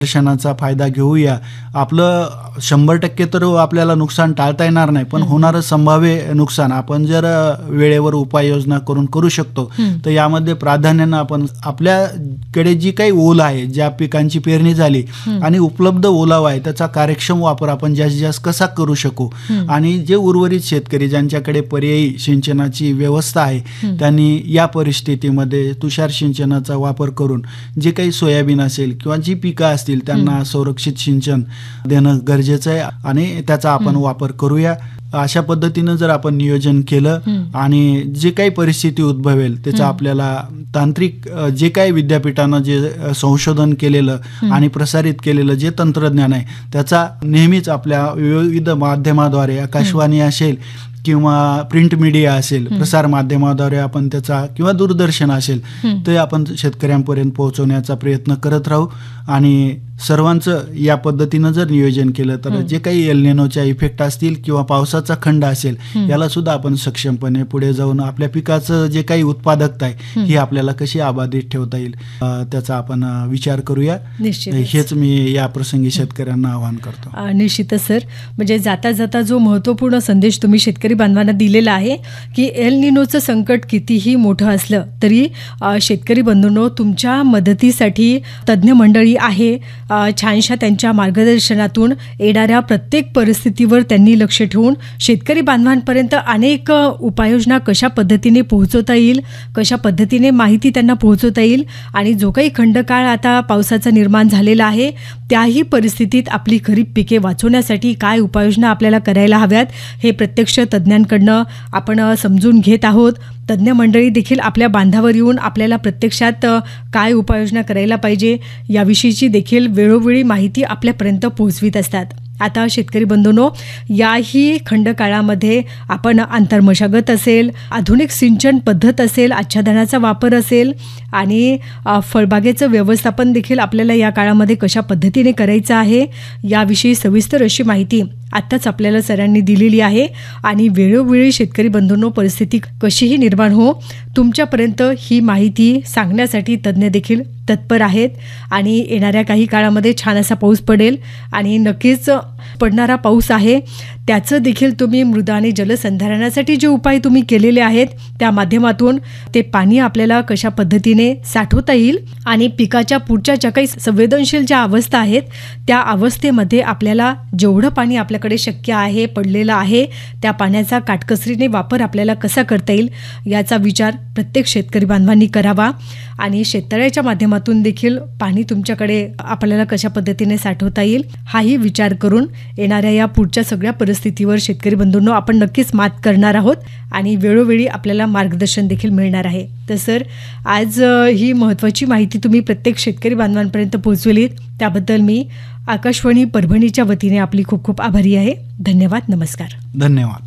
दर्शनाचा फायदा घेऊया. आपलं 100% तर आपल्याला नुकसान टाळता येणार नाही, पण होणारं संभाव्य नुकसान आपण जर वेळेवर उपाययोजना करू शकतो. तर यामध्ये प्राधान्यानं आपण आपल्याकडे जी काही ओल आहे, ज्या पिकांची पेरणी झाली आणि उपलब्ध ओलावा आहे, त्याचा कार्यक्षम वापर आपण जास्तीत जास्त कसा करू शकू. आणि जे उर्वरित शेतकरी ज्यांच्याकडे पर्यायी सिंचनाची व्यवस्था आहे, त्यांनी या परिस्थितीमध्ये तुषार सिंचनाचा वापर करून जे काही सोयाबीन असेल किंवा जी पिकं असतील त्यांना संरक्षित सिंचन देणं गरजेचं आहे आणि त्याचा आपण वापर करूया. अशा पद्धतीनं जर आपण नियोजन केलं आणि जे काही परिस्थिती उद्भवेल त्याचा आपल्याला तांत्रिक जे काही विद्यापीठानं जे संशोधन केलेलं आणि प्रसारित केलेलं जे तंत्रज्ञान आहे त्याचा नेहमीच आपल्या विविध माध्यमाद्वारे, आकाशवाणी असेल किंवा प्रिंट मीडिया असेल, प्रसार माध्यमाद्वारे आपण त्याचा किंवा दूरदर्शन असेल ते आपण शेतकऱ्यांपर्यंत पोहोचवण्याचा प्रयत्न करत राहू. आणि सर्वांचं या पद्धतीनं जर नियोजन केलं तर जे काही एल निनोच्या इफेक्ट असतील किंवा पावसाचा खंड असेल याला सुद्धा आपण सक्षमपणे पुढे जाऊन आपल्या पिकाचं जे काही उत्पादकता आहे ही आपल्याला कशी अबाधित ठेवता येईल त्याचा आपण विचार करूया. हेच मी या प्रसंगी शेतकऱ्यांना आवाहन करतो. निश्चितच सर, म्हणजे जाता जाता जो महत्त्वपूर्ण संदेश तुम्ही शेतकरी बांधवांना दिलेला आहे की एल निनोचं संकट कितीही मोठं असलं तरी शेतकरी बंधूंनो तुमच्या मदतीसाठी तज्ज्ञ मंडळी आहे. छानशा त्यांच्या मार्गदर्शनातून येणाऱ्या प्रत्येक परिस्थितीवर त्यांनी लक्ष ठेवून शेतकरी बांधवांपर्यंत अनेक उपाययोजना कशा पद्धतीने पोहोचवता येईल, कशा पद्धतीने माहिती त्यांना पोहोचवता येईल आणि जो काही खंडकाळ आता पावसाचा निर्माण झालेला आहे त्याही परिस्थितीत आपली खरीप पिके वाचवण्यासाठी काय उपाययोजना आपल्याला करायला हव्यात हे प्रत्यक्ष तज्ज्ञांकडनं आपण समजून घेत आहोत. तज्ज्ञ मंडळी देखील आपल्या बांधावर येऊन आपल्याला प्रत्यक्षात काय उपाययोजना करायला पाहिजे याविषयीची देखील वेळोवेळी माहिती आपल्यापर्यंत पोहोचवित असतात. आता शेतकरी बंधूंनो, याही खंडकाळामध्ये आपण आंतरमशागत असेल, आधुनिक सिंचन पद्धत असेल, आच्छादनाचा वापर असेल आणि फळबागेचं व्यवस्थापन देखील आपल्याला या काळामध्ये कशा पद्धतीने करायचं आहे याविषयी सविस्तर अशी माहिती आत्ताच आपल्याला सरांनी दिलेली आहे. आणि वेळोवेळी शेतकरी बंधूंनो परिस्थिती कशीही निर्माण हो तुमच्यापर्यंत ही माहिती सांगण्यासाठी तज्ज्ञ देखील तत्पर आहेत. आणि येणाऱ्या काही काळामध्ये छान असा पाऊस पडेल आणि नक्कीच पडणारा पाऊस आहे त्याचं देखील तुम्ही मृदा आणि जलसंधारणासाठी जे उपाय तुम्ही केलेले आहेत त्या माध्यमातून ते पाणी आपल्याला कशा पद्धतीने साठवता येईल आणि पिकाच्या पुढच्या ज्या काही संवेदनशील ज्या अवस्था आहेत त्या अवस्थेमध्ये आपल्याला जेवढं पाणी आपल्याकडे शक्य आहे पडलेलं आहे त्या पाण्याचा काटकसरीने वापर आपल्याला कसा करता येईल याचा विचार प्रत्येक शेतकरी बांधवांनी करावा. आणि शेततळ्याच्या माध्यमातून देखील पाणी तुमच्याकडे आपल्याला कशा पद्धतीने साठवता येईल हाही विचार करून येणाऱ्या या पुढच्या सगळ्या परिस्थितीवर शेतकरी बंधूंनो आपण नक्कीच मात करणार आहोत आणि वेळोवेळी आपल्याला मार्गदर्शन देखील मिळणार आहे. तर सर, आज ही महत्त्वाची माहिती तुम्ही प्रत्येक शेतकरी बांधवांपर्यंत पोहोचवलीत त्याबद्दल मी आकाशवाणी परभणीच्या वतीने आपली खूप खूप आभारी आहे. धन्यवाद. नमस्कार. धन्यवाद.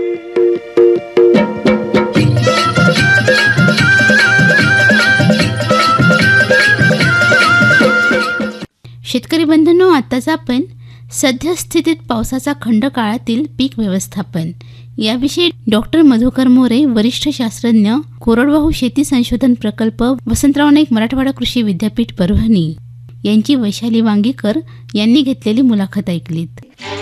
शेतकरी बंधूंनो, आताच आपण सद्यस्थितीत पावसाचा खंडकाळातील पीक व्यवस्थापन याविषयी डॉक्टर मधुकर मोरे, वरिष्ठ शास्त्रज्ञ, कोरडवाहू शेती संशोधन प्रकल्प, वसंतराव नाईक मराठवाडा कृषी विद्यापीठ परभणी यांची वैशाली वांगीकर यांनी घेतलेली मुलाखत ऐकलीत.